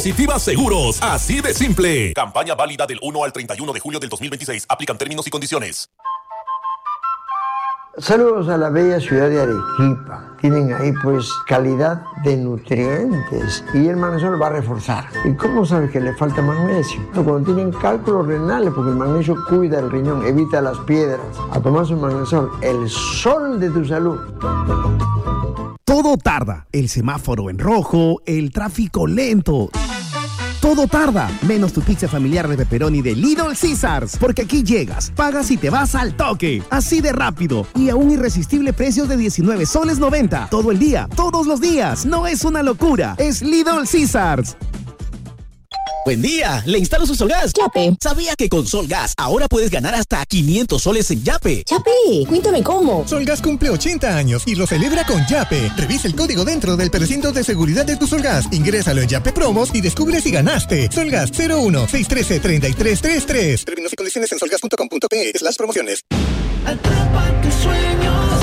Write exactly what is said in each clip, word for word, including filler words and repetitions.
Positiva Seguros, así de simple. Campaña válida del uno al treinta y uno de julio del dos mil veintiséis. Aplican términos y condiciones. Saludos a la bella ciudad de Arequipa. Tienen ahí pues calidad de nutrientes y el magnesio va a reforzar. ¿Y cómo sabes que le falta magnesio? Cuando tienen cálculos renales, porque el magnesio cuida el riñón, evita las piedras. A tomar su magnesio, el sol de tu salud. Todo tarda, el semáforo en rojo, el tráfico lento. Todo tarda, menos tu pizza familiar de pepperoni de Little Caesars. Porque aquí llegas, pagas y te vas al toque. Así de rápido y a un irresistible precio de diecinueve soles noventa. Todo el día, todos los días. No es una locura, es Little Caesars. Buen día, le instalo su Solgas. Yape. ¿Sabía que con Solgas ahora puedes ganar hasta quinientos soles en Yape? Yape, cuéntame cómo. Solgas cumple ochenta años y lo celebra con Yape. Revisa el código dentro del precinto de seguridad de tu Solgas. Ingrésalo en Yape Promos y descubre si ganaste. Solgas cero uno seis uno tres, tres tres tres tres. Términos y condiciones en solgas punto com punto pe slash promociones. Atrapa tus sueños.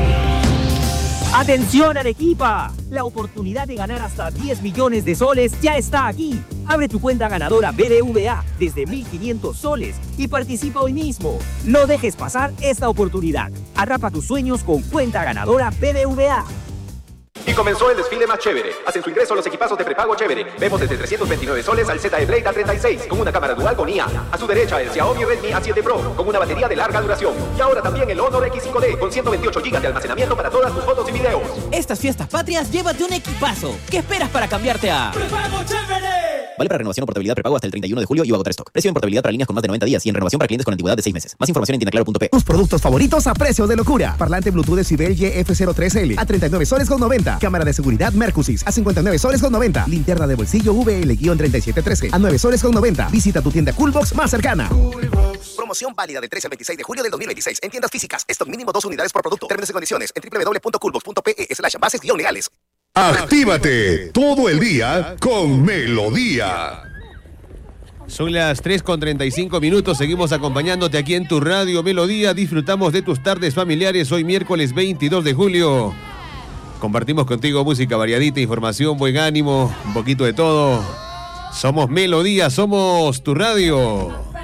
¡Atención, Arequipa! La oportunidad de ganar hasta diez millones de soles ya está aquí. Abre tu cuenta ganadora B B V A desde mil quinientos soles y participa hoy mismo. No dejes pasar esta oportunidad. Atrapa tus sueños con cuenta ganadora B B V A. Y comenzó el desfile más chévere. Hacen su ingreso los equipazos de prepago chévere. Vemos desde trescientos veintinueve soles al Z E Blade A treinta y seis con una cámara dual con I A. A su derecha el Xiaomi Redmi A siete Pro con una batería de larga duración. Y ahora también el Honor X cinco D con ciento veintiocho gigas de almacenamiento para todas tus fotos y videos. Estas fiestas patrias, llévate un equipazo. ¿Qué esperas para cambiarte a ¡Prepago chévere! Vale para renovación o portabilidad prepago hasta el treinta y uno de julio y o agotar stock. Precio en portabilidad para líneas con más de noventa días y en renovación para clientes con antigüedad de seis meses. Más información en tienda claro punto pe. Tus productos favoritos a precio de locura. Parlante Bluetooth Decibel Y F cero tres L a treinta y nueve soles con noventa. Cámara de seguridad Mercusys a cincuenta y nueve soles con noventa. Linterna de bolsillo V L treinta y siete trece a nueve soles con noventa. Visita tu tienda Coolbox más cercana. Coolbox. Promoción válida del trece al veintiséis de julio del dos mil veintiséis en tiendas físicas. Stock mínimo dos unidades por producto. Términos y condiciones en doble u doble u doble u punto coolbox punto pe slash bases guión legales. Actívate todo el día con Melodía. Son las tres con treinta y cinco minutos, seguimos acompañándote aquí en tu radio Melodía, disfrutamos de tus tardes familiares, hoy miércoles veintidós de julio. Compartimos contigo música variadita, información, buen ánimo, un poquito de todo. Somos Melodía, somos tu radio.